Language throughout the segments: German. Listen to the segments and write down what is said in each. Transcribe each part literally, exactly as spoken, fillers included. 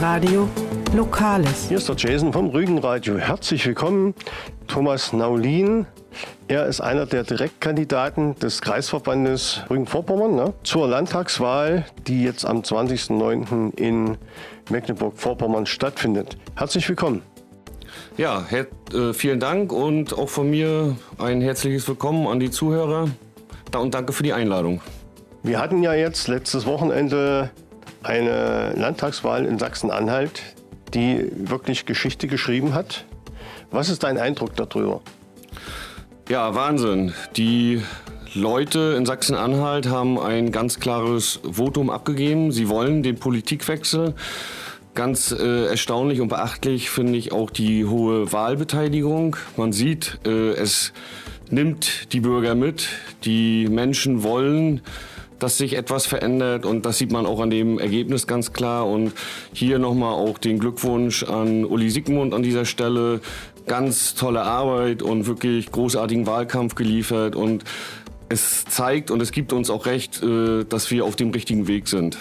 Radio Lokales. Hier ist der Jason vom Rügenradio. Herzlich willkommen, Thomas Naulin. Er ist einer der Direktkandidaten des Kreisverbandes Rügen-Vorpommern ne, zur Landtagswahl, die jetzt am zwanzigsten neunten in Mecklenburg-Vorpommern stattfindet. Herzlich willkommen. Ja, her- äh, vielen Dank und auch von mir ein herzliches Willkommen an die Zuhörer da und danke für die Einladung. Wir hatten ja jetzt letztes Wochenende eine Landtagswahl in Sachsen-Anhalt, die wirklich Geschichte geschrieben hat. Was ist dein Eindruck darüber? Ja, Wahnsinn. Die Leute in Sachsen-Anhalt haben ein ganz klares Votum abgegeben. Sie wollen den Politikwechsel. Ganz äh, erstaunlich und beachtlich finde ich auch die hohe Wahlbeteiligung. Man sieht, äh, es nimmt die Bürger mit. Die Menschen wollen, dass sich etwas verändert und das sieht man auch an dem Ergebnis ganz klar. Und hier nochmal auch den Glückwunsch an Uli Sigmund an dieser Stelle. Ganz tolle Arbeit und wirklich großartigen Wahlkampf geliefert und es zeigt und es gibt uns auch recht, dass wir auf dem richtigen Weg sind.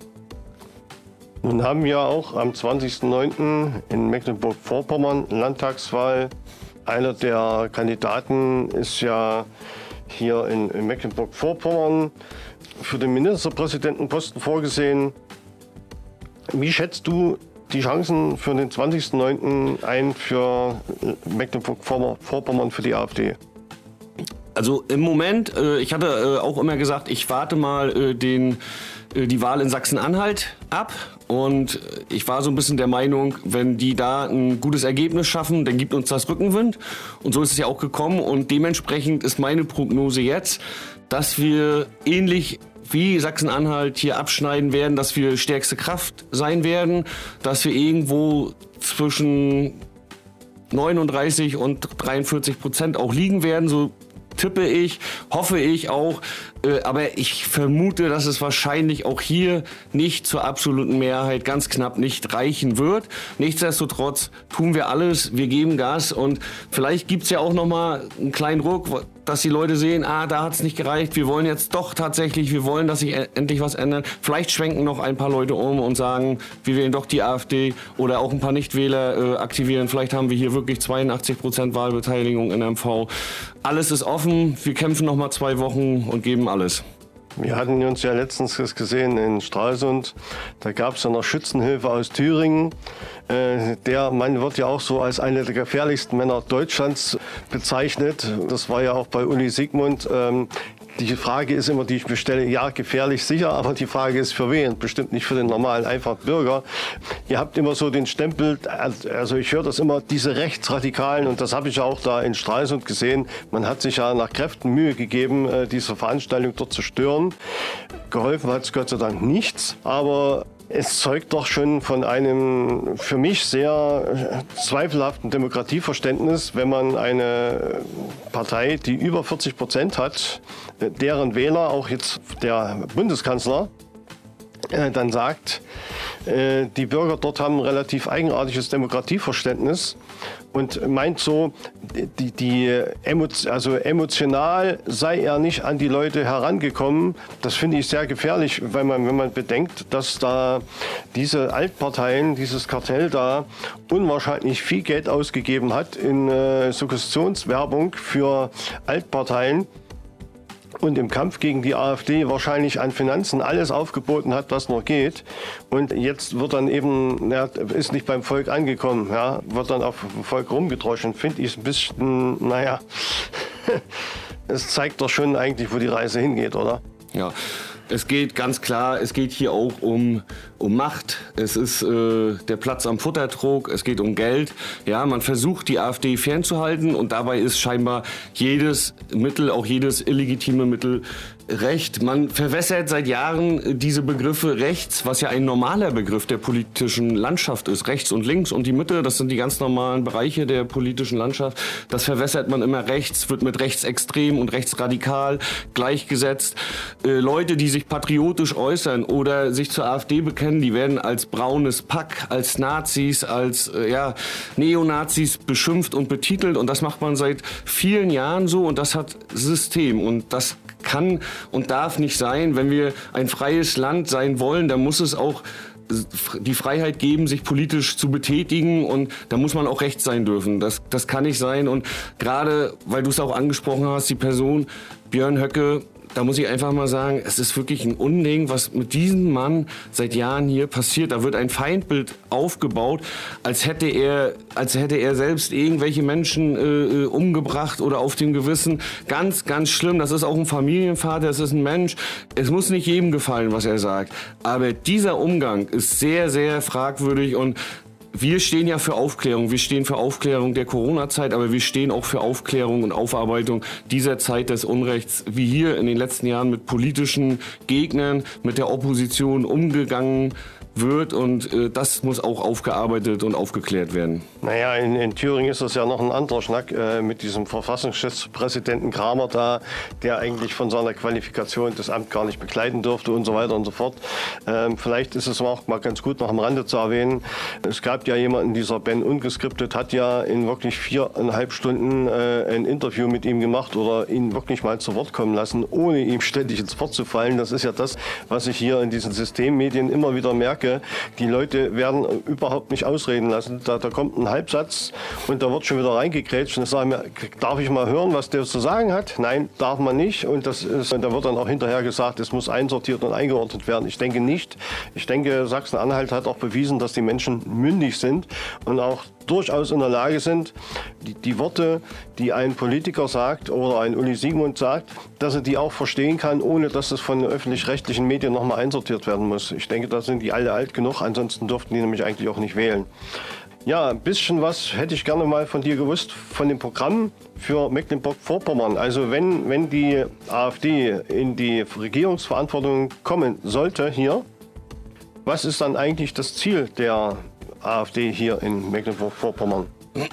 Nun haben wir auch am zwanzigsten neunten in Mecklenburg-Vorpommern Landtagswahl. Einer der Kandidaten ist ja hier in, in Mecklenburg-Vorpommern für den Ministerpräsidentenposten vorgesehen. Wie schätzt du die Chancen für den zwanzigsten neunten ein für Mecklenburg-Vorpommern für die AfD? Also im Moment, äh, ich hatte äh, auch immer gesagt, ich warte mal äh, den, äh, die Wahl in Sachsen-Anhalt ab. Und ich war so ein bisschen der Meinung, wenn die da ein gutes Ergebnis schaffen, dann gibt uns das Rückenwind. Und so ist es ja auch gekommen. Und dementsprechend ist meine Prognose jetzt, dass wir ähnlich wie Sachsen-Anhalt hier abschneiden werden, dass wir stärkste Kraft sein werden, dass wir irgendwo zwischen neununddreißig und dreiundvierzig Prozent auch liegen werden, so tippe ich, hoffe ich auch. Aber ich vermute, dass es wahrscheinlich auch hier nicht zur absoluten Mehrheit ganz knapp nicht reichen wird. Nichtsdestotrotz tun wir alles, wir geben Gas und vielleicht gibt's ja auch noch mal einen kleinen Ruck, dass die Leute sehen, ah, da hat's nicht gereicht, wir wollen jetzt doch tatsächlich, wir wollen, dass sich endlich was ändert. Vielleicht schwenken noch ein paar Leute um und sagen, wir wählen doch die AfD oder auch ein paar Nichtwähler äh, aktivieren. Vielleicht haben wir hier wirklich zweiundachtzig Prozent Wahlbeteiligung in M V. Alles ist offen, wir kämpfen noch mal zwei Wochen und geben alles. Wir hatten uns ja letztens gesehen in Stralsund, da gab es ja noch Schützenhilfe aus Thüringen. Äh, der Mann wird ja auch so als einer der gefährlichsten Männer Deutschlands bezeichnet. Das war ja auch bei Uli Sigmund. Ähm, die Frage ist immer, die ich mir stelle, ja, gefährlich sicher, aber die Frage ist für wen? Bestimmt nicht für den normalen, einfachen Bürger. Ihr habt immer so den Stempel, also ich höre das immer, diese Rechtsradikalen, und das habe ich auch da in Stralsund gesehen. Man hat sich ja nach Kräften Mühe gegeben, diese Veranstaltung dort zu stören. Geholfen hat es Gott sei Dank nichts, aber es zeugt doch schon von einem für mich sehr zweifelhaften Demokratieverständnis, wenn man eine Partei, die über vierzig Prozent hat, deren Wähler, auch jetzt der Bundeskanzler, dann sagt, die Bürger dort haben ein relativ eigenartiges Demokratieverständnis und meint so, die, die also emotional sei er nicht an die Leute herangekommen. Das finde ich sehr gefährlich, weil man, wenn man bedenkt, dass da diese Altparteien, dieses Kartell da unwahrscheinlich viel Geld ausgegeben hat in äh, Suggestionswerbung für Altparteien. Und im Kampf gegen die AfD wahrscheinlich an Finanzen alles aufgeboten hat, was noch geht. Und jetzt wird dann eben, ja, ist nicht beim Volk angekommen, ja, wird dann auf dem Volk rumgedroschen. Finde ich ein bisschen, naja, es zeigt doch schon eigentlich, wo die Reise hingeht, oder? Ja. Es geht ganz klar, es geht hier auch um, um Macht. Es ist äh, der Platz am Futtertrog, es geht um Geld. Ja, man versucht, die AfD fernzuhalten und dabei ist scheinbar jedes Mittel, auch jedes illegitime Mittel Recht. Man verwässert seit Jahren diese Begriffe rechts, was ja ein normaler Begriff der politischen Landschaft ist. Rechts und links und die Mitte, das sind die ganz normalen Bereiche der politischen Landschaft. Das verwässert man immer rechts, wird mit rechtsextrem und rechtsradikal gleichgesetzt. Äh, Leute, die sich patriotisch äußern oder sich zur AfD bekennen, die werden als braunes Pack, als Nazis, als äh, ja, Neonazis beschimpft und betitelt. Und das macht man seit vielen Jahren so und das hat System. Und das kann und darf nicht sein. Wenn wir ein freies Land sein wollen, dann muss es auch die Freiheit geben, sich politisch zu betätigen und da muss man auch recht sein dürfen. Das, das kann nicht sein und gerade, weil du es auch angesprochen hast, die Person Björn Höcke, da muss ich einfach mal sagen, es ist wirklich ein Unding, was mit diesem Mann seit Jahren hier passiert. Da wird ein Feindbild aufgebaut, als hätte er, als hätte er selbst irgendwelche Menschen äh, umgebracht oder auf dem Gewissen. Ganz, ganz schlimm. Das ist auch ein Familienvater, das ist ein Mensch. Es muss nicht jedem gefallen, was er sagt. Aber dieser Umgang ist sehr, sehr fragwürdig und wir stehen ja für Aufklärung, wir stehen für Aufklärung der Corona-Zeit, aber wir stehen auch für Aufklärung und Aufarbeitung dieser Zeit des Unrechts, wie hier in den letzten Jahren mit politischen Gegnern, mit der Opposition umgegangen wird und äh, das muss auch aufgearbeitet und aufgeklärt werden. Naja, in, in Thüringen ist das ja noch ein anderer Schnack äh, mit diesem Verfassungsschutzpräsidenten Kramer da, der eigentlich von seiner Qualifikation das Amt gar nicht bekleiden durfte und so weiter und so fort. Ähm, vielleicht ist es auch mal ganz gut noch am Rande zu erwähnen, es gab ja jemanden, dieser Ben Ungeskriptet, hat ja in wirklich viereinhalb Stunden äh, ein Interview mit ihm gemacht oder ihn wirklich mal zu Wort kommen lassen, ohne ihm ständig ins Wort zu fallen. Das ist ja das, was ich hier in diesen Systemmedien immer wieder merke. Die Leute werden überhaupt nicht ausreden lassen. Da, da kommt ein Halbsatz und da wird schon wieder reingekrätscht. Und ich sage mir, darf ich mal hören, was der zu sagen hat? Nein, darf man nicht. Und, das ist, und da wird dann auch hinterher gesagt, es muss einsortiert und eingeordnet werden. Ich denke nicht. Ich denke, Sachsen-Anhalt hat auch bewiesen, dass die Menschen mündig sind und auch durchaus in der Lage sind, die, die Worte, die ein Politiker sagt oder ein Uli Siegmund sagt, dass er die auch verstehen kann, ohne dass es von den öffentlich-rechtlichen Medien nochmal einsortiert werden muss. Ich denke, da sind die alle alt genug, ansonsten durften die nämlich eigentlich auch nicht wählen. Ja, ein bisschen was hätte ich gerne mal von dir gewusst, von dem Programm für Mecklenburg-Vorpommern. Also wenn, wenn die AfD in die Regierungsverantwortung kommen sollte hier, was ist dann eigentlich das Ziel der AfD hier in Mecklenburg-Vorpommern?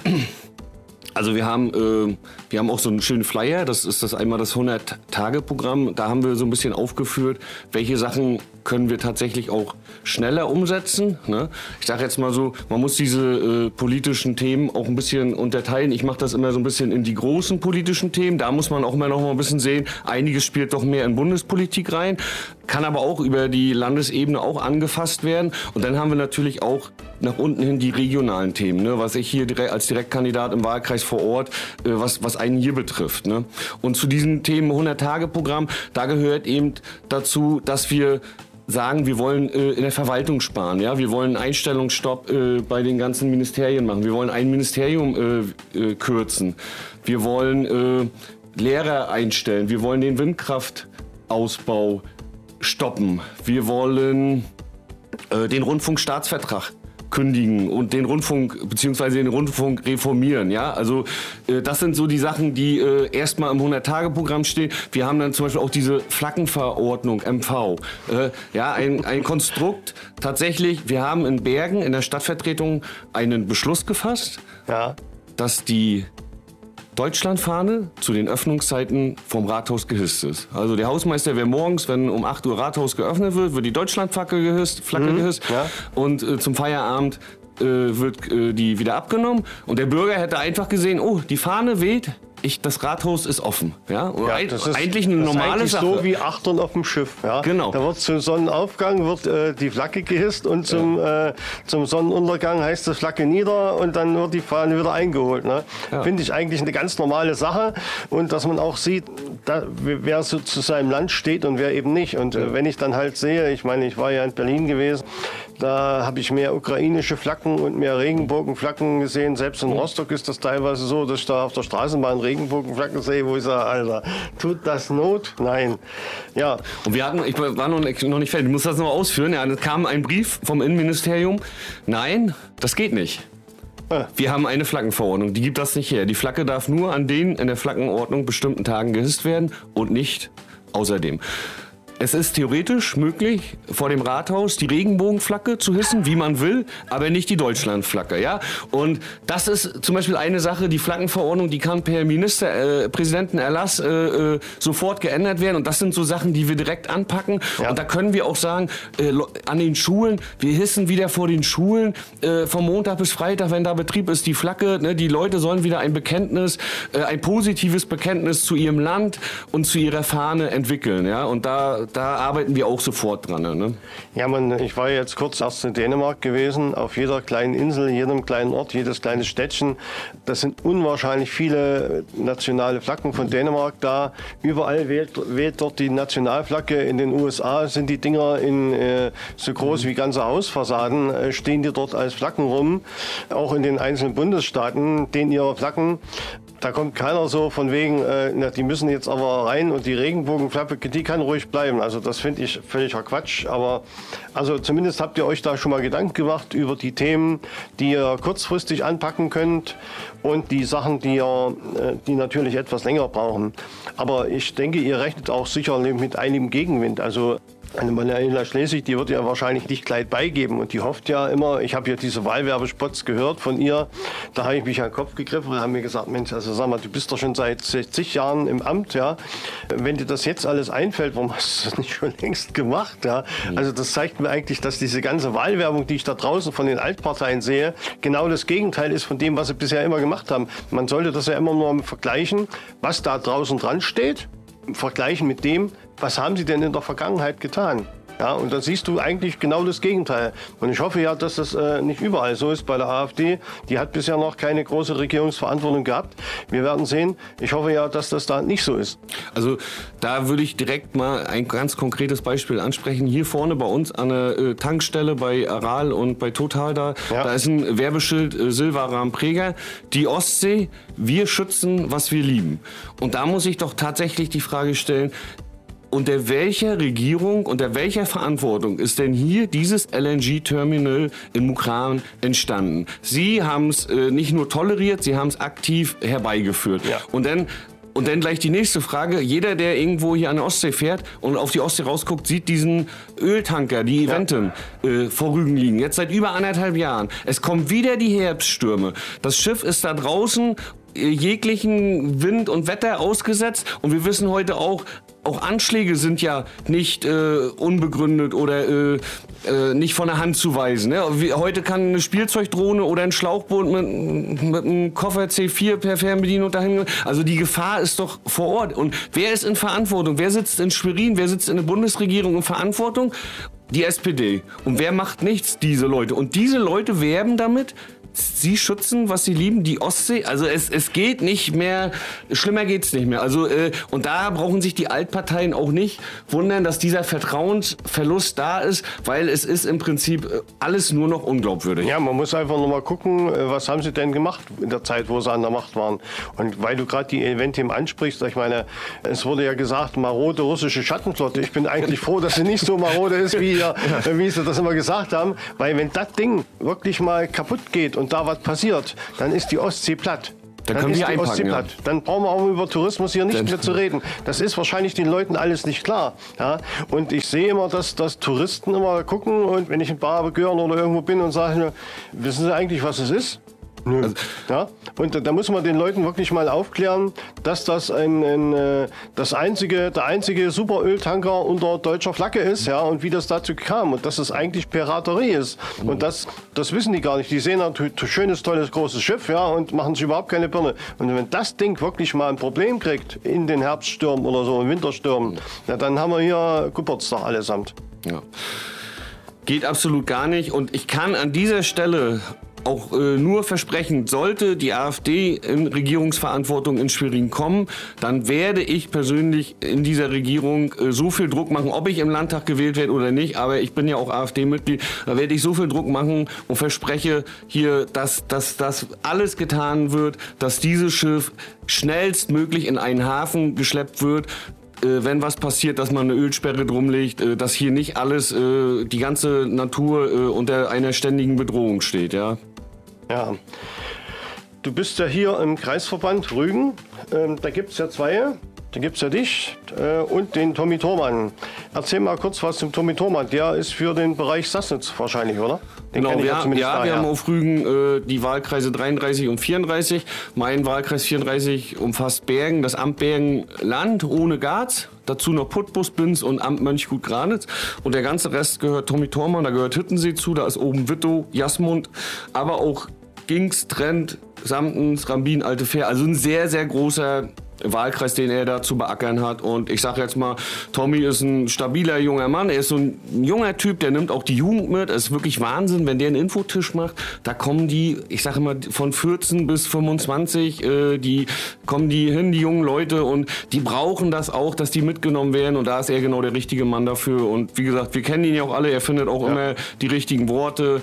Also wir haben, äh, wir haben auch so einen schönen Flyer, das ist das einmal das hundert-Tage-Programm. Da haben wir so ein bisschen aufgeführt, welche Sachen können wir tatsächlich auch schneller umsetzen. Ne? Ich sage jetzt mal so, man muss diese äh, politischen Themen auch ein bisschen unterteilen. Ich mache das immer so ein bisschen in die großen politischen Themen. Da muss man auch immer noch mal ein bisschen sehen, einiges spielt doch mehr in Bundespolitik rein, kann aber auch über die Landesebene auch angefasst werden. Und dann haben wir natürlich auch nach unten hin die regionalen Themen, ne? Was ich hier direkt als Direktkandidat im Wahlkreis vor Ort, äh, was, was einen hier betrifft. Ne? Und zu diesen Themen hundert-Tage-Programm, da gehört eben dazu, dass wir sagen, wir wollen äh, in der Verwaltung sparen, ja, wir wollen einen Einstellungsstopp äh, bei den ganzen Ministerien machen, wir wollen ein Ministerium äh, äh, kürzen, wir wollen äh, Lehrer einstellen, wir wollen den Windkraftausbau stoppen, wir wollen äh, den Rundfunkstaatsvertrag kündigen und den Rundfunk bzw. den Rundfunk reformieren. Ja? Also äh, das sind so die Sachen, die äh, erstmal im hundert-Tage-Programm stehen. Wir haben dann zum Beispiel auch diese Flaggenverordnung, M V. Äh, ja, ein, ein Konstrukt. Tatsächlich, wir haben in Bergen in der Stadtvertretung einen Beschluss gefasst, ja, dass die Deutschlandfahne zu den Öffnungszeiten vom Rathaus gehisst ist. Also der Hausmeister, wer morgens, wenn um acht Uhr Rathaus geöffnet wird, wird die Deutschlandflagge gehisst, Flagge mhm, gehisst ja. Und äh, zum Feierabend äh, wird äh, die wieder abgenommen. Und der Bürger hätte einfach gesehen, oh, die Fahne weht, ich, das Rathaus ist offen. Ja? Ja, ein, das ist eigentlich eine das ist normale eigentlich Sache. So wie Achtern auf dem Schiff. Ja? Genau. Da wird zum Sonnenaufgang wird, äh, die Flagge gehisst und zum, ja. äh, zum Sonnenuntergang heißt die Flagge nieder und dann wird die Fahne wieder eingeholt. Ne? Ja. Finde ich eigentlich eine ganz normale Sache und dass man auch sieht, da, wer so zu seinem Land steht und wer eben nicht. Und äh, wenn ich dann halt sehe, ich meine, ich war ja in Berlin gewesen, da habe ich mehr ukrainische Flaggen und mehr Regenbogenflaggen gesehen. Selbst in Rostock ist das teilweise so, dass ich da auf der Straßenbahn Regenbogenflaggen sehe, wo ich sage, Alter, tut das Not? Nein. Ja. Und wir hatten, ich war noch nicht, noch nicht fertig, ich muss das noch ausführen, ja, es kam ein Brief vom Innenministerium, nein, das geht nicht. Ah. Wir haben eine Flaggenverordnung, die gibt das nicht her. Die Flagge darf nur an den in der Flaggenordnung bestimmten Tagen gehisst werden und nicht außerdem. Es ist theoretisch möglich, vor dem Rathaus die Regenbogenflagge zu hissen, wie man will, aber nicht die Deutschlandflagge. Ja? Und das ist zum Beispiel eine Sache, die Flaggenverordnung, die kann per Ministerpräsidentenerlass äh, äh, sofort geändert werden. Und das sind so Sachen, die wir direkt anpacken. Ja. Und da können wir auch sagen, äh, an den Schulen, wir hissen wieder vor den Schulen, äh, vom Montag bis Freitag, wenn da Betrieb ist, die Flagge. Ne? Die Leute sollen wieder ein Bekenntnis, äh, ein positives Bekenntnis zu ihrem Land und zu ihrer Fahne entwickeln. Ja? Und da da arbeiten wir auch sofort dran. Ne? Ja, man, ich war jetzt kurz erst in Dänemark gewesen, auf jeder kleinen Insel, jedem kleinen Ort, jedes kleine Städtchen. Das sind unwahrscheinlich viele nationale Flaggen von Dänemark da. Überall weht, weht dort die Nationalflagge. In den U S A sind die Dinger in, äh, so groß wie ganze Hausfassaden, äh, stehen die dort als Flaggen rum. Auch in den einzelnen Bundesstaaten, denen ihre Flaggen. Da kommt keiner so von wegen, äh, na, die müssen jetzt aber rein und die Regenbogenflagge, die kann ruhig bleiben. Also das finde ich völliger Quatsch. Aber also zumindest habt ihr euch da schon mal Gedanken gemacht über die Themen, die ihr kurzfristig anpacken könnt und die Sachen, die ihr, äh, die natürlich etwas länger brauchen. Aber ich denke, ihr rechnet auch sicherlich mit einigem Gegenwind. Also eine Manuela Schlesig, die wird ja wahrscheinlich nicht gleich beigeben und die hofft ja immer, ich habe ja diese Wahlwerbespots gehört von ihr, da habe ich mich an den Kopf gegriffen und habe mir gesagt, Mensch, also sag mal, du bist doch schon seit sechzig Jahren im Amt, ja, wenn dir das jetzt alles einfällt, warum hast du das nicht schon längst gemacht, ja, also das zeigt mir eigentlich, dass diese ganze Wahlwerbung, die ich da draußen von den Altparteien sehe, genau das Gegenteil ist von dem, was sie bisher immer gemacht haben. Man sollte das ja immer nur vergleichen, was da draußen dran steht, vergleichen mit dem, was haben sie denn in der Vergangenheit getan? Ja, und da siehst du eigentlich genau das Gegenteil. Und ich hoffe ja, dass das äh, nicht überall so ist bei der AfD. Die hat bisher noch keine große Regierungsverantwortung gehabt. Wir werden sehen. Ich hoffe ja, dass das da nicht so ist. Also da würde ich direkt mal ein ganz konkretes Beispiel ansprechen. Hier vorne bei uns an der äh, Tankstelle bei Aral und bei Total da, ja. Da ist ein Werbeschild äh, Silva Präger. Die Ostsee, wir schützen, was wir lieben. Und da muss ich doch tatsächlich die Frage stellen, unter welcher Regierung, unter welcher Verantwortung ist denn hier dieses L N G-Terminal in Mukran entstanden? Sie haben es äh, nicht nur toleriert, Sie haben es aktiv herbeigeführt. Ja. Und dann Und dann gleich die nächste Frage. Jeder, der irgendwo hier an der Ostsee fährt und auf die Ostsee rausguckt, sieht diesen Öltanker, die Eventim, ja. äh, vor Rügen liegen. Jetzt seit über anderthalb Jahren. Es kommen wieder die Herbststürme. Das Schiff ist da draußen äh, jeglichen Wind und Wetter ausgesetzt. Und wir wissen heute auch, auch Anschläge sind ja nicht äh, unbegründet oder äh, äh, nicht von der Hand zu weisen. Ne? Wie, heute kann eine Spielzeugdrohne oder ein Schlauchboot mit, mit einem Koffer C vier per Fernbedienung dahin. Also die Gefahr ist doch vor Ort. Und wer ist in Verantwortung? Wer sitzt in Schwerin? Wer sitzt in der Bundesregierung in Verantwortung? Die S P D. Und wer macht nichts? Diese Leute. Und diese Leute werben damit, sie schützen, was sie lieben, die Ostsee. Also es, es geht nicht mehr, schlimmer geht's nicht mehr. Also äh, und da brauchen sich die Altparteien auch nicht wundern, dass dieser Vertrauensverlust da ist, weil es ist im Prinzip alles nur noch unglaubwürdig. Ja, man muss einfach noch mal gucken, was haben sie denn gemacht in der Zeit, wo sie an der Macht waren. Und weil du gerade die Eventim ansprichst, ich meine, es wurde ja gesagt, marode russische Schattenflotte. Ich bin eigentlich froh, dass sie nicht so marode ist, wie, ihr, wie sie das immer gesagt haben, weil wenn das Ding wirklich mal kaputt geht und da was passiert, dann ist die Ostsee platt. Dann, dann ist die einpacken, Ostsee platt. Ja. Dann brauchen wir auch über Tourismus hier nicht dann mehr zu reden. Das ist wahrscheinlich den Leuten alles nicht klar. Ja? Und ich sehe immer, dass, dass Touristen immer gucken und wenn ich in Babegörn oder irgendwo bin und sage, wissen Sie eigentlich, was es ist? Nö. Also, ja? Und da muss man den Leuten wirklich mal aufklären, dass das ein, ein, das einzige, der einzige Superöltanker unter deutscher Flagge ist, ja, und wie das dazu kam und dass es eigentlich Piraterie ist. Mhm. Und das, das wissen die gar nicht. Die sehen ein schönes, tolles, großes Schiff, ja, und machen sich überhaupt keine Birne. Und wenn das Ding wirklich mal ein Problem kriegt in den Herbststürmen oder so, in Winterstürmen, ja, dann haben wir hier Geburtstag allesamt. Ja. Geht absolut gar nicht. Und ich kann an dieser Stelle auch äh, nur versprechen, sollte die AfD in Regierungsverantwortung in Schwerin kommen, dann werde ich persönlich in dieser Regierung äh, so viel Druck machen, ob ich im Landtag gewählt werde oder nicht, aber ich bin ja auch AfD-Mitglied, da werde ich so viel Druck machen und verspreche hier, dass, dass, dass alles getan wird, dass dieses Schiff schnellstmöglich in einen Hafen geschleppt wird, wenn was passiert, dass man eine Ölsperre drum legt, dass hier nicht alles, die ganze Natur unter einer ständigen Bedrohung steht, ja. Ja. Du bist ja hier im Kreisverband Rügen, ähm, da gibt es ja zwei. Da gibt es ja dich äh, und den Tommy Thormann. Erzähl mal kurz was zum Tommy Thormann. Der ist für den Bereich Sassnitz wahrscheinlich, oder? Den genau, ich ja, ja, ja wir haben auf Rügen äh, die Wahlkreise dreiunddreißig und vierunddreißig. Mein Wahlkreis vierunddreißig umfasst Bergen, das Amt Bergen-Land ohne Garz. Dazu noch Putbus, Binz und Amt Mönchgut-Granitz. Und der ganze Rest gehört Tommy Thormann, da gehört Hittensee zu, da ist oben Wittow, Jasmund, aber auch Gings, Trent, Samtens, Rambin, Alte Fähr. Also ein sehr, sehr großer Wahlkreis, den er da zu beackern hat. Und ich sage jetzt mal, Tommy ist ein stabiler junger Mann. Er ist so ein junger Typ, der nimmt auch die Jugend mit. Es ist wirklich Wahnsinn, wenn der einen Infotisch macht. Da kommen die, ich sage immer, von vierzehn bis fünfundzwanzig, äh, die kommen die hin, die jungen Leute. Und die brauchen das auch, dass die mitgenommen werden. Und da ist er genau der richtige Mann dafür. Und wie gesagt, wir kennen ihn ja auch alle. Er findet auch ja. immer die richtigen Worte.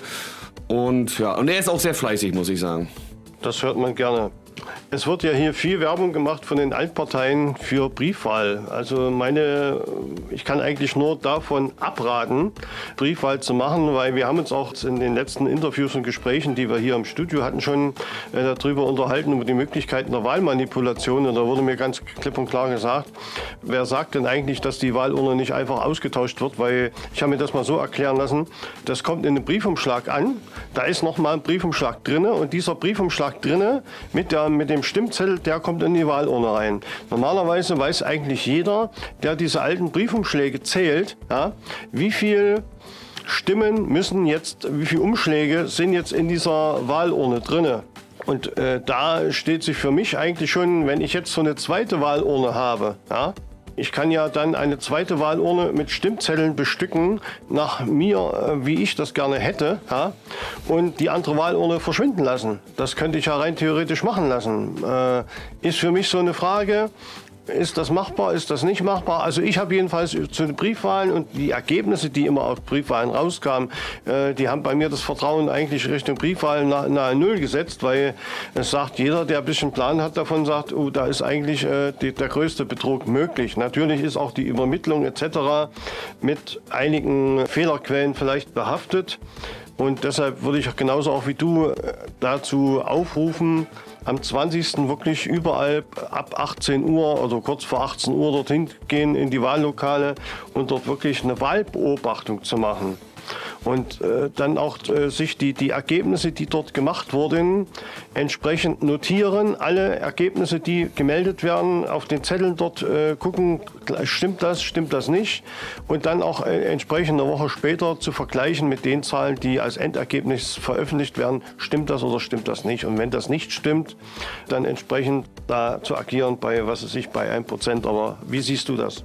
Und ja, und er ist auch sehr fleißig, muss ich sagen. Das hört man gerne. Es wird ja hier viel Werbung gemacht von den Altparteien für Briefwahl. Also meine, ich kann eigentlich nur davon abraten, Briefwahl zu machen, weil wir haben uns auch in den letzten Interviews und Gesprächen, die wir hier im Studio hatten, schon äh, darüber unterhalten, über die Möglichkeiten der Wahlmanipulation. Und da wurde mir ganz klipp und klar gesagt, wer sagt denn eigentlich, dass die Wahlurne nicht einfach ausgetauscht wird? Weil ich habe mir das mal so erklären lassen, das kommt in den Briefumschlag an, da ist nochmal ein Briefumschlag drin und dieser Briefumschlag drin mit der mit dem Stimmzettel, der kommt in die Wahlurne rein. Normalerweise weiß eigentlich jeder, der diese alten Briefumschläge zählt, ja, wie viel Stimmen müssen jetzt, wie viele Umschläge sind jetzt in dieser Wahlurne drin. Und äh, da steht sich für mich eigentlich schon, wenn ich jetzt so eine zweite Wahlurne habe, ja, ich kann ja dann eine zweite Wahlurne mit Stimmzetteln bestücken, nach mir, wie ich das gerne hätte, ja, und die andere Wahlurne verschwinden lassen. Das könnte ich ja rein theoretisch machen lassen. Äh, ist für mich so eine Frage, ist das machbar, ist das nicht machbar? Also ich habe jedenfalls zu den Briefwahlen und die Ergebnisse, die immer auf Briefwahlen rauskamen, äh, die haben bei mir das Vertrauen eigentlich Richtung Briefwahlen nahe, nahe Null gesetzt, weil es sagt, jeder, der ein bisschen Plan hat davon, sagt, oh, da ist eigentlich äh, die, der größte Betrug möglich. Natürlich ist auch die Übermittlung et cetera mit einigen Fehlerquellen vielleicht behaftet. Und deshalb würde ich genauso auch wie du dazu aufrufen, am zwanzigsten wirklich überall ab achtzehn Uhr oder kurz vor achtzehn Uhr dorthin gehen in die Wahllokale und dort wirklich eine Wahlbeobachtung zu machen. Und äh, dann auch äh, sich die, die Ergebnisse, die dort gemacht wurden, entsprechend notieren. Alle Ergebnisse, die gemeldet werden, auf den Zetteln dort äh, gucken, stimmt das, stimmt das nicht. Und dann auch äh, entsprechend eine Woche später zu vergleichen mit den Zahlen, die als Endergebnis veröffentlicht werden, stimmt das oder stimmt das nicht. Und wenn das nicht stimmt, dann entsprechend da zu agieren bei, was weiß ich, bei ein Prozent. Aber wie siehst du das?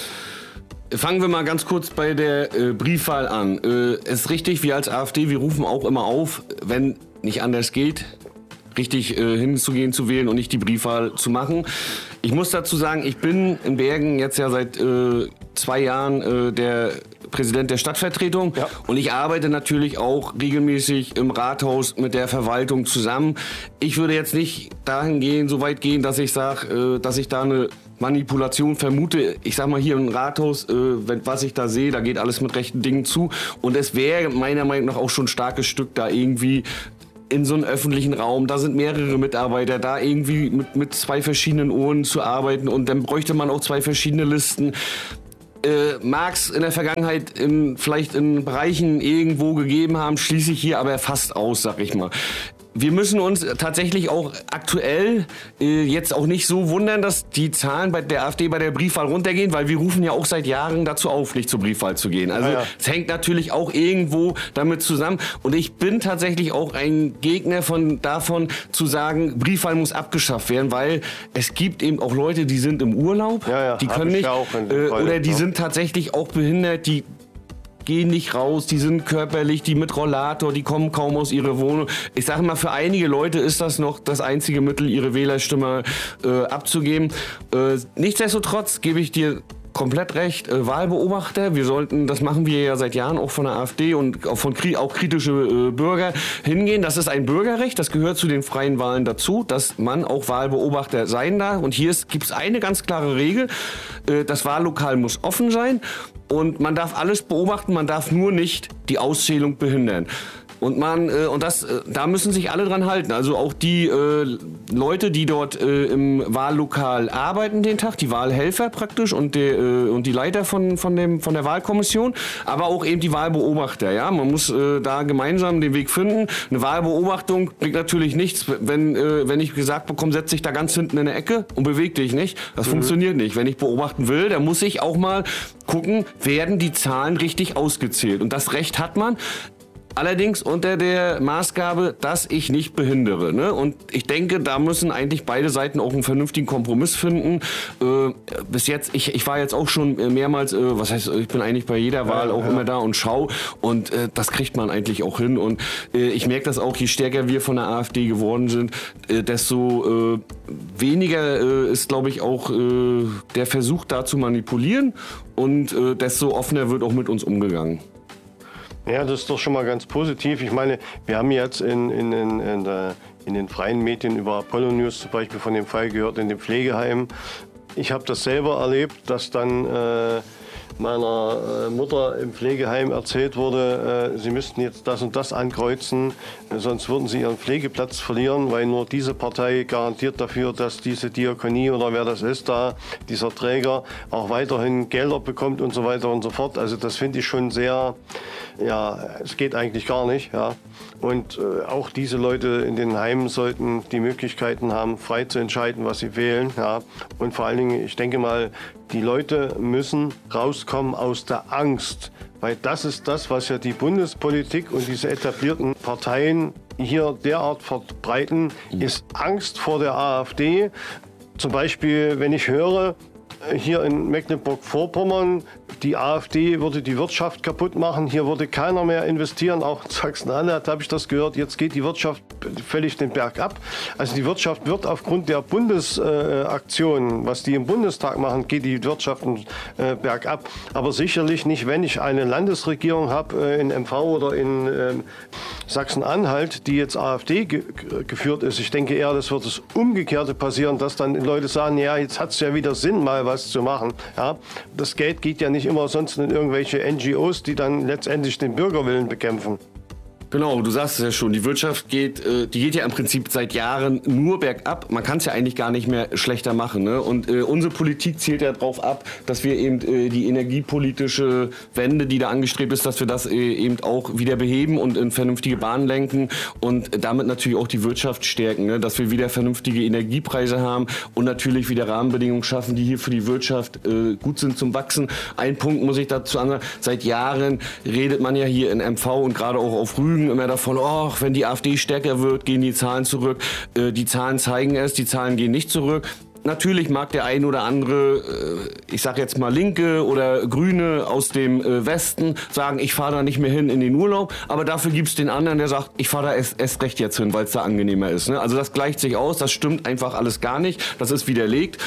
Fangen wir mal ganz kurz bei der äh, Briefwahl an. Äh, ist richtig, wir als AfD, wir rufen auch immer auf, wenn nicht anders geht, richtig äh, hinzugehen, zu wählen und nicht die Briefwahl zu machen. Ich muss dazu sagen, ich bin in Bergen jetzt ja seit äh, zwei Jahren äh, der Präsident der Stadtvertretung, ja. Und ich arbeite natürlich auch regelmäßig im Rathaus mit der Verwaltung zusammen. Ich würde jetzt nicht dahin gehen, so weit gehen, dass ich sage, äh, dass ich da eine Manipulation vermute. Ich sag mal hier im Rathaus, äh, wenn, was ich da sehe, da geht alles mit rechten Dingen zu. Und es wäre meiner Meinung nach auch schon ein starkes Stück, da irgendwie in so einem öffentlichen Raum, da sind mehrere Mitarbeiter, da irgendwie mit, mit zwei verschiedenen Urnen zu arbeiten und dann bräuchte man auch zwei verschiedene Listen. Äh, mag es in der Vergangenheit in, vielleicht in Bereichen irgendwo gegeben haben, schließe ich hier aber fast aus, sag ich mal. Wir müssen uns tatsächlich auch aktuell äh, jetzt auch nicht so wundern, dass die Zahlen bei der AfD bei der Briefwahl runtergehen, weil wir rufen ja auch seit Jahren dazu auf, nicht zur Briefwahl zu gehen. Also ja, ja. Es hängt natürlich auch irgendwo damit zusammen. Und ich bin tatsächlich auch ein Gegner von davon zu sagen, Briefwahl muss abgeschafft werden, weil es gibt eben auch Leute, die sind im Urlaub, ja, ja, die können nicht, äh, oder die ja. sind tatsächlich auch behindert, die gehen nicht raus, die sind körperlich, die mit Rollator, die kommen kaum aus ihrer Wohnung. Ich sage mal, für einige Leute ist das noch das einzige Mittel, ihre Wählerstimme äh, abzugeben. Äh, nichtsdestotrotz gebe ich dir komplett recht, äh, Wahlbeobachter, wir sollten, das machen wir ja seit Jahren auch von der AfD und auch von auch kritische äh, Bürger hingehen. Das ist ein Bürgerrecht, das gehört zu den freien Wahlen dazu, dass man auch Wahlbeobachter sein darf. Und hier gibt es eine ganz klare Regel, äh, das Wahllokal muss offen sein und man darf alles beobachten, man darf nur nicht die Auszählung behindern. Und man äh, und das, äh, da müssen sich alle dran halten. Also auch die äh, Leute, die dort äh, im Wahllokal arbeiten den Tag, die Wahlhelfer praktisch und, die, äh, und die Leiter von, von, dem, von der Wahlkommission, aber auch eben die Wahlbeobachter. Ja? Man muss äh, da gemeinsam den Weg finden. Eine Wahlbeobachtung bringt natürlich nichts, wenn, äh, wenn ich gesagt bekomme, setz dich da ganz hinten in der Ecke und beweg dich nicht. Das mhm. funktioniert nicht. Wenn ich beobachten will, dann muss ich auch mal gucken, werden die Zahlen richtig ausgezählt. Und das Recht hat man. allerdings unter der Maßgabe, dass ich nicht behindere. Ne? Und ich denke, da müssen eigentlich beide Seiten auch einen vernünftigen Kompromiss finden. Äh, bis jetzt, ich, ich war jetzt auch schon mehrmals, äh, was heißt, ich bin eigentlich bei jeder Wahl auch ja. immer da und schau. Und äh, das kriegt man eigentlich auch hin. Und äh, ich merke das auch, je stärker wir von der AfD geworden sind, äh, desto äh, weniger äh, ist, glaube ich, auch äh, der Versuch da zu manipulieren. Und äh, desto offener wird auch mit uns umgegangen. Ja, das ist doch schon mal ganz positiv. Ich meine, wir haben jetzt in, in, in, in, der, in den freien Medien über Apollo News zum Beispiel von dem Fall gehört in dem Pflegeheim. Ich habe das selber erlebt, dass dann äh, meiner äh, Mutter im Pflegeheim erzählt wurde, äh, sie müssten jetzt das und das ankreuzen, äh, sonst würden sie ihren Pflegeplatz verlieren, weil nur diese Partei garantiert dafür, dass diese Diakonie oder wer das ist da, dieser Träger, auch weiterhin Gelder bekommt und so weiter und so fort. Also das finde ich schon sehr, ja, es geht eigentlich gar nicht. Ja. Und äh, auch diese Leute in den Heimen sollten die Möglichkeiten haben, frei zu entscheiden, was sie wählen. Ja. Und vor allen Dingen, ich denke mal, die Leute müssen rauskommen aus der Angst, weil das ist das, was ja die Bundespolitik und diese etablierten Parteien hier derart verbreiten, ist Angst vor der AfD. Zum Beispiel, wenn ich höre, hier in Mecklenburg-Vorpommern, die AfD würde die Wirtschaft kaputt machen, hier würde keiner mehr investieren, auch in Sachsen-Anhalt habe ich das gehört, jetzt geht die Wirtschaft völlig den Berg ab. Also die Wirtschaft wird aufgrund der Bundesaktionen, was die im Bundestag machen, geht die Wirtschaft äh, bergab. Aber sicherlich nicht, wenn ich eine Landesregierung habe äh, in M V oder in äh, Sachsen-Anhalt, die jetzt AfD ge geführt ist. Ich denke eher, das wird das Umgekehrte passieren, dass dann Leute sagen, ja, jetzt hat es ja wieder Sinn, mal was zu machen. Ja, das Geld geht ja nicht immer sonst in irgendwelche N G Os, die dann letztendlich den Bürgerwillen bekämpfen. Genau, du sagst es ja schon, die Wirtschaft geht, äh, die geht ja im Prinzip seit Jahren nur bergab. Man kann es ja eigentlich gar nicht mehr schlechter machen. Ne? Und äh, unsere Politik zielt ja darauf ab, dass wir eben äh, die energiepolitische Wende, die da angestrebt ist, dass wir das äh, eben auch wieder beheben und in vernünftige Bahnen lenken und damit natürlich auch die Wirtschaft stärken, ne? Dass wir wieder vernünftige Energiepreise haben und natürlich wieder Rahmenbedingungen schaffen, die hier für die Wirtschaft äh, gut sind zum Wachsen. Ein Punkt muss ich dazu sagen, seit Jahren redet man ja hier in M V und gerade auch auf Rügen immer davon, oh, wenn die AfD stärker wird, gehen die Zahlen zurück. Äh, die Zahlen zeigen es, die Zahlen gehen nicht zurück. Natürlich mag der ein oder andere, äh, ich sag jetzt mal Linke oder Grüne aus dem äh, Westen sagen, ich fahre da nicht mehr hin in den Urlaub, aber dafür gibt's den anderen, der sagt, ich fahre da erst, erst recht jetzt hin, weil es da angenehmer ist. Ne? Also das gleicht sich aus, das stimmt einfach alles gar nicht, das ist widerlegt.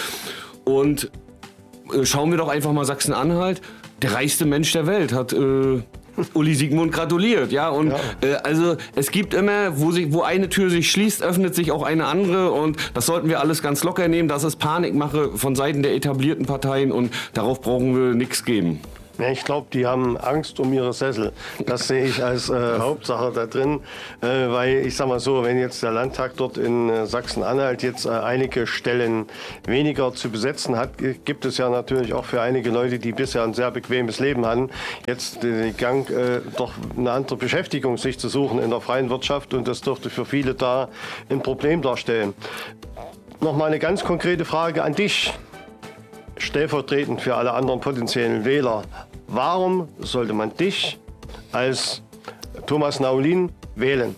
Und äh, schauen wir doch einfach mal Sachsen-Anhalt, der reichste Mensch der Welt hat... Äh, Uli Sigmund gratuliert, ja, und ja. Äh, also es gibt immer, wo, sich, wo eine Tür sich schließt, öffnet sich auch eine andere und das sollten wir alles ganz locker nehmen, das ist Panikmache von Seiten der etablierten Parteien und darauf brauchen wir nichts geben. Ja, ich glaube, die haben Angst um ihre Sessel. Das sehe ich als äh, Hauptsache da drin, äh, weil ich sag mal so, wenn jetzt der Landtag dort in äh, Sachsen-Anhalt jetzt äh, einige Stellen weniger zu besetzen hat, gibt es ja natürlich auch für einige Leute, die bisher ein sehr bequemes Leben hatten, jetzt den Gang, äh, doch eine andere Beschäftigung sich zu suchen in der freien Wirtschaft und das dürfte für viele da ein Problem darstellen. Nochmal eine ganz konkrete Frage an dich. Stellvertretend für alle anderen potenziellen Wähler. Warum sollte man dich als Thomas Naulin wählen?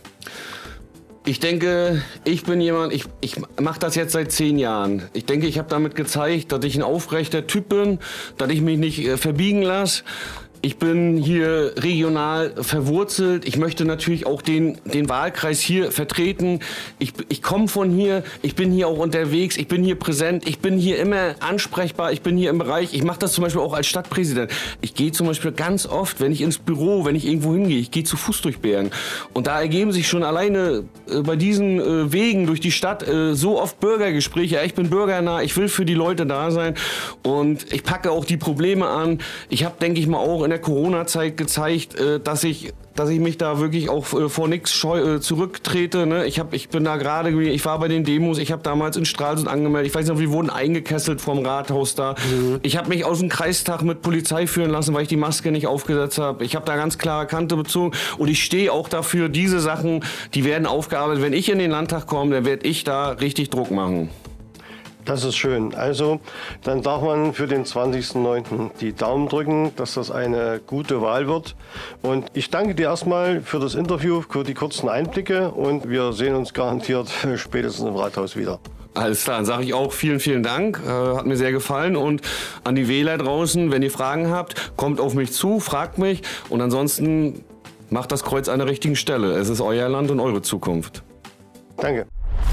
Ich denke, ich bin jemand, ich, ich mache das jetzt seit zehn Jahren. Ich denke, ich habe damit gezeigt, dass ich ein aufrechter Typ bin, dass ich mich nicht äh, verbiegen lasse. Ich bin hier regional verwurzelt. Ich möchte natürlich auch den, den Wahlkreis hier vertreten. Ich, ich komme von hier, ich bin hier auch unterwegs, ich bin hier präsent, ich bin hier immer ansprechbar, ich bin hier im Bereich. Ich mache das zum Beispiel auch als Stadtpräsident. Ich gehe zum Beispiel ganz oft, wenn ich ins Büro, wenn ich irgendwo hingehe, ich gehe zu Fuß durch Bern. Und da ergeben sich schon alleine äh, bei diesen äh, Wegen durch die Stadt äh, so oft Bürgergespräche. Ja, ich bin bürgernah, ich will für die Leute da sein und ich packe auch die Probleme an. Ich habe, denke ich mal, auch in der Corona-Zeit gezeigt, dass ich, dass ich mich da wirklich auch vor nichts scheu, zurücktrete. Ne? Ich, hab, ich bin da gerade, ich war bei den Demos, ich habe damals in Stralsund angemeldet. Ich weiß nicht, wir wurden eingekesselt vom Rathaus da. Mhm. Ich habe mich aus dem Kreistag mit Polizei führen lassen, weil ich die Maske nicht aufgesetzt habe. Ich habe da ganz klare Kante bezogen und ich stehe auch dafür, diese Sachen, die werden aufgearbeitet. Wenn ich in den Landtag komme, dann werde ich da richtig Druck machen. Das ist schön. Also dann darf man für den zwanzigsten neunten die Daumen drücken, dass das eine gute Wahl wird. Und ich danke dir erstmal für das Interview, für die kurzen Einblicke und wir sehen uns garantiert spätestens im Rathaus wieder. Alles klar, dann sage ich auch vielen, vielen Dank. Äh, hat mir sehr gefallen. Und an die Wähler draußen, wenn ihr Fragen habt, kommt auf mich zu, fragt mich. Und ansonsten macht das Kreuz an der richtigen Stelle. Es ist euer Land und eure Zukunft. Danke.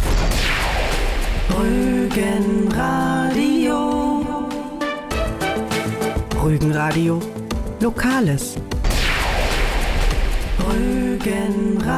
Rügenradio. Rügenradio. Lokales. Rügenradio.